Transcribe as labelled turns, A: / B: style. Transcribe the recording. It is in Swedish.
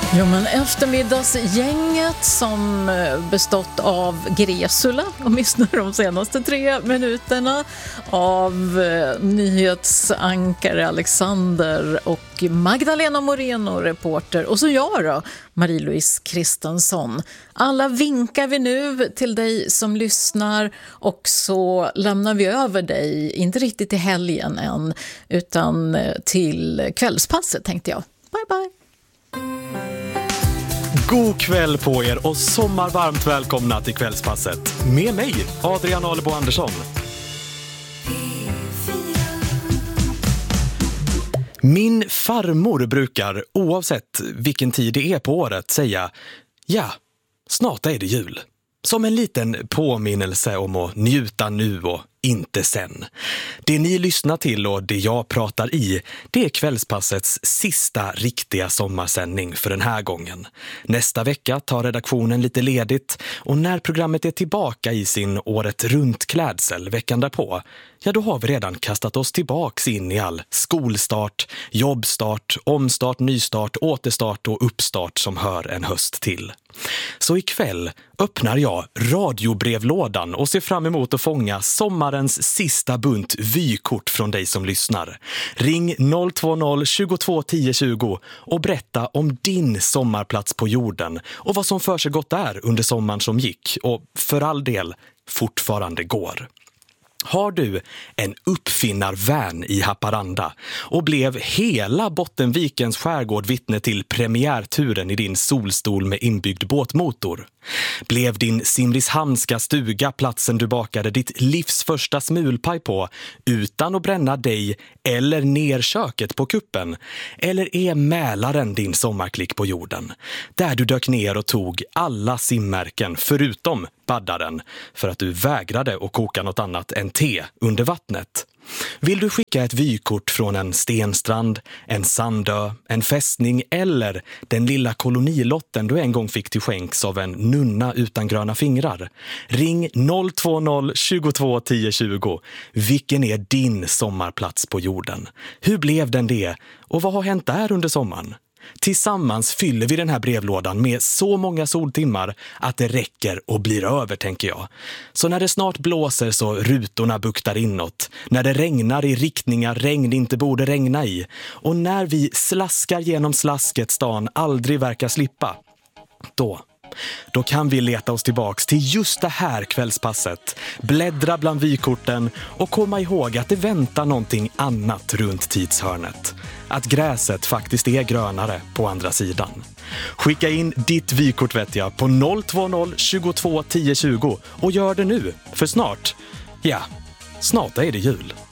A: Jo, men eftermiddagsgänget som bestått av Gresula, åtminstone de senaste 3 minuterna, av nyhetsankare Alexander och Magdalena Moreno, reporter, och så jag då, Marie-Louise Kristensson. Alla vinkar vi nu till dig som lyssnar, och så lämnar vi över dig, inte riktigt till helgen än, utan till kvällspasset, tänkte jag. Bye bye!
B: God kväll på er och sommarvarmt välkomna till kvällspasset. Med mig, Adrian Alebo Andersson. Min farmor brukar, oavsett vilken tid det är på året, säga: ja, snart är det jul. Som en liten påminnelse om att njuta nu och inte sen. Det ni lyssnar till och det jag pratar i, det är kvällspassets sista riktiga sommarsändning för den här gången. Nästa vecka tar redaktionen lite ledigt, och när programmet är tillbaka i sin året runt klädsel veckan därpå, ja, då har vi redan kastat oss tillbaks in i all skolstart, jobbstart, omstart, nystart, återstart och uppstart som hör en höst till. Så ikväll öppnar jag radiobrevlådan och ser fram emot att fånga sommarens sista bunt vykort från dig som lyssnar. Ring 020 22 10 20 och berätta om din sommarplats på jorden och vad som för sig gått där under sommaren som gick och för all del fortfarande går. Har du en uppfinnarvän i Haparanda och blev hela Bottenvikens skärgård vittne till premiärturen i din solstol med inbyggd båtmotor? Blev din Simrishamnska stuga platsen du bakade ditt livs första smulpaj på utan att bränna dig eller ner köket på kuppen? Eller är Mälaren din sommarklick på jorden? Där du dök ner och tog alla simmärken förutom baddaren för att du vägrade att koka något annat än te under vattnet. Vill du skicka ett vykort från en stenstrand, en sandö, en fästning eller den lilla kolonilotten du en gång fick till skänks av en nunna utan gröna fingrar? Ring 020 22 10 20. Vilken är din sommarplats på jorden? Hur blev den det? Och vad har hänt där under sommaren? Tillsammans fyller vi den här brevlådan med så många soltimmar att det räcker och blir över, tänker jag. Så när det snart blåser så rutorna buktar inåt, när det regnar i riktningar regn inte borde regna i, och när vi slaskar genom slasket stan aldrig verkar slippa, då kan vi leta oss tillbaks till just det här kvällspasset, bläddra bland vykorten och komma ihåg att det väntar någonting annat runt tidshörnet. Att gräset faktiskt är grönare på andra sidan. Skicka in ditt vykort, vet jag, på 020 22 10 20 och gör det nu, för snart är det jul.